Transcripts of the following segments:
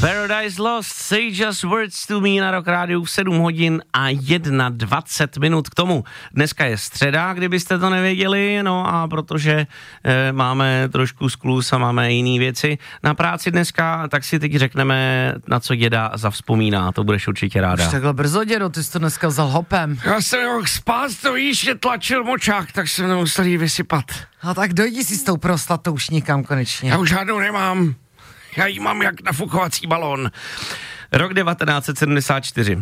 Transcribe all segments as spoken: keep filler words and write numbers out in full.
Paradise Lost, Say Just Words to Me na Rock Rádiu v sedm hodin a dvacet jedna minut k tomu. Dneska je středa, kdybyste to nevěděli, no a protože e, máme trošku skluz a máme jiný věci na práci dneska, tak si teď řekneme, na co děda zavzpomíná, to budeš určitě ráda. Už takhle brzo, dědo, ty jsi to dneska vzal hopem. Já jsem mohl spát, to víš, je tlačil močák, tak jsem nemusel jí vysypat. A tak dojdi si s tou prostatou už někam konečně. Já už žádnou nemám. Já ji mám jak nafukovací balón. Rok devatenáct set sedmdesát čtyři. Uh,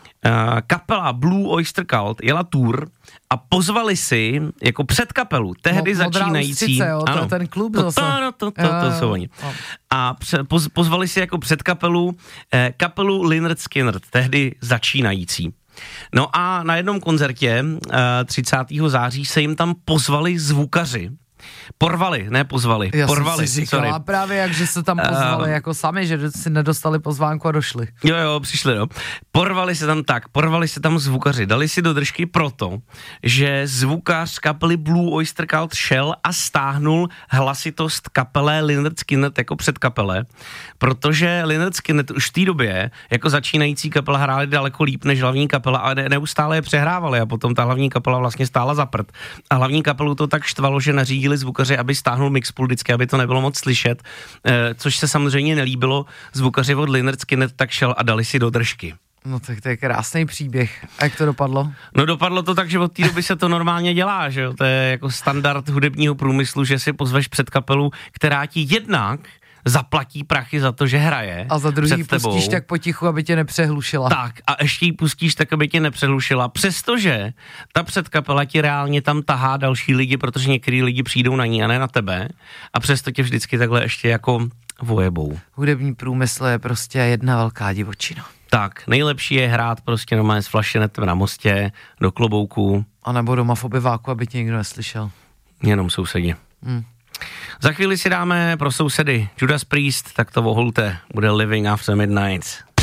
kapela Blue Oyster Cult jela tour a pozvali si jako předkapelu, tehdy Mo- začínající. Ústřice, jo, ano, to ten klub to, zase. To, to, to, to, to jsou oni. A pře- poz, pozvali si jako předkapelu eh, kapelu Lynyrd Skynyrd, tehdy začínající. No a na jednom koncertě eh, třicátého září se jim tam pozvali zvukaři. Porvali, ne pozvali, Já porvali. jsem si říkala sorry. právě, jak že se tam pozvali uh, jako sami, že si nedostali pozvánku a došli. Jo, jo, přišli, no. Porvali se tam tak, porvali se tam zvukaři, dali si do držky proto, že zvukař kapely Blue Oyster Cult šel a stáhnul hlasitost kapele Lynyrd Skynyrd jako předkapele, protože Lynyrd Skynyrd už v té době jako začínající kapela hráli daleko líp než hlavní kapela a neustále je přehrávali a potom ta hlavní kapela vlastně stála za prd. A hlavní kapelu to tak štvalo, že nařídili zvukaři, aby stáhnul mixpool vždycky, aby to nebylo moc slyšet, eh, což se samozřejmě nelíbilo. Zvukaři od Lynyrd Skynyrd tak šel a dali si do držky. No tak to je krásný příběh. A jak to dopadlo? No dopadlo to tak, že od té doby se to normálně dělá, že jo? To je jako standard hudebního průmyslu, že si pozveš před kapelu, která ti jednak zaplatí prachy za to, že hraje. A za druhý pustíš tak potichu, aby tě nepřehlušila. Tak a ještě ji pustíš tak, aby tě nepřehlušila, přestože ta předkapela ti reálně tam tahá další lidi, protože některý lidi přijdou na ní a ne na tebe a přesto tě vždycky takhle ještě jako vojebou. Hudební průmysl je prostě jedna velká divočina. Tak, nejlepší je hrát prostě normálně s flašenetem na mostě, do klobouku. A nebo doma v obyváku, aby tě nikdo neslyšel. Jenom sousedi. Hmm. Za chvíli si dáme pro sousedy Judas Priest, tak to vohulte, bude Living After Midnight.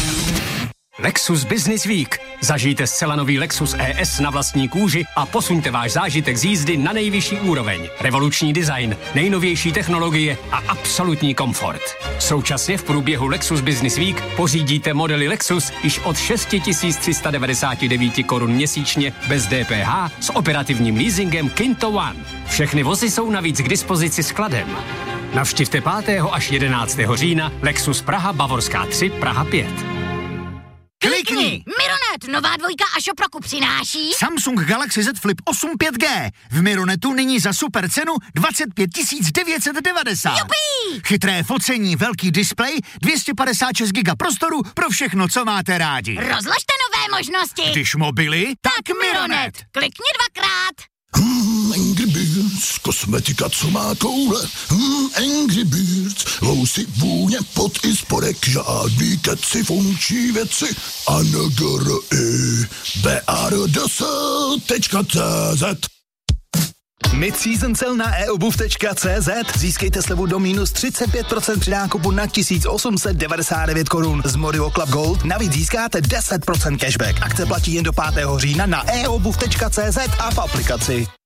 Lexus Business Week. Zažijte zcela nový Lexus E S na vlastní kůži a posuňte váš zážitek z jízdy na nejvyšší úroveň. Revoluční design, nejnovější technologie a absolutní komfort. Současně v průběhu Lexus Business Week pořídíte modely Lexus již od šest tisíc tři sta devadesát devět korun měsíčně bez D P H s operativním leasingem Kinto One. Všechny vozy jsou navíc k dispozici skladem. Navštivte pátého až jedenáctého října Lexus Praha Bavorská tři Praha pět. Klikni! Mironet, nová dvojka a Šoproku přináší Samsung Galaxy Z Flip osm pět G. V Mironetu nyní za super cenu dvacet pět tisíc devět set devadesát. Jupi! Chytré focení, velký displej, dvě stě padesát šest giga prostoru pro všechno, co máte rádi. Rozložte nové možnosti. Když mobily, tak, tak Mironet. Klikni dvakrát. Hmm, Angry Birds, kosmetika, co má koule. Hmm, Angry Birds, vousy, vůně, pot i spodek, žádný keci, funkční věci. A N G R I B R D S tečka cé zet. Mid-season cel na e obuv tečka cé zet. Získejte slevu do minus třicet pět procent při nákupu na tisíc osm set devadesát devět korun. Z Morio Club Gold navíc získáte deset procent cashback. Akce platí jen do pátého října na e obuv tečka cé zet a v aplikaci.